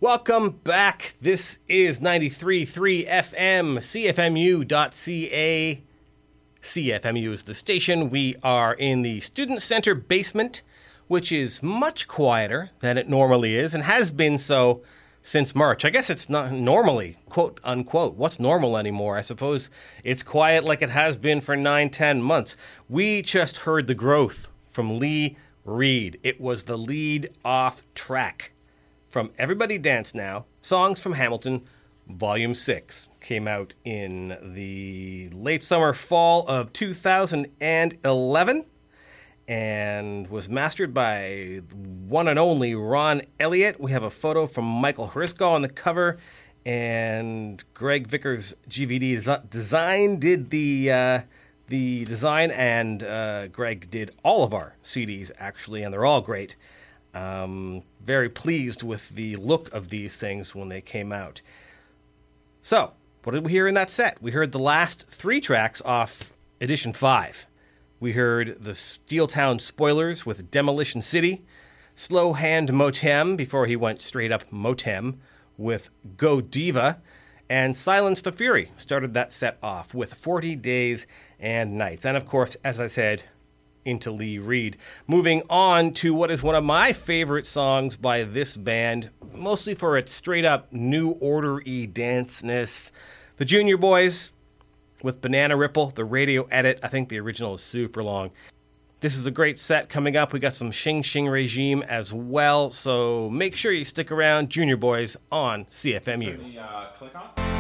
Welcome back. This is 93.3 FM, CFMU.ca. CFMU is the station. We are in the Student Center basement, which is much quieter than it normally is and has been so since March. I guess it's not normally, quote unquote. What's normal anymore? I suppose it's quiet like it has been for 9-10 months. We just heard the growth from Lee Reed. It was the lead off track from Everybody Dance Now, Songs from Hamilton, Volume 6. Came out in the late summer, fall of 2011 and was mastered by one and only Ron Elliott. We have a photo from Michael Hrisco on the cover, and Greg Vickers GVD Design did the design, and Greg did all of our CDs, actually, and they're all great. Very pleased with the look of these things when they came out. So, what did we hear in that set? We heard the last 3 tracks off Edition 5. We heard the Steeltown Spoilers with Demolition City, Slow Hand Motem before he went straight up Motem with Go Diva, and Silence the Fury started that set off with 40 Days and Nights. And of course, as I said, into Lee Reed. Moving on to what is one of my favorite songs by this band, mostly for its straight-up New Order-y dance-ness. The Junior Boys with Banana Ripple, the radio edit. I think the original is super long. This is a great set coming up. We got some Xing Xing Regime as well, so make sure you stick around. Junior Boys on CFMU. So the click off?